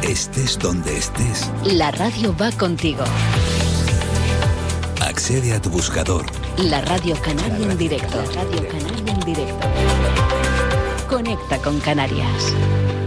Estés donde estés, la radio va contigo. Accede a tu buscador. La Radio Canaria en directo. La Radio Canaria en directo. Conecta con Canarias.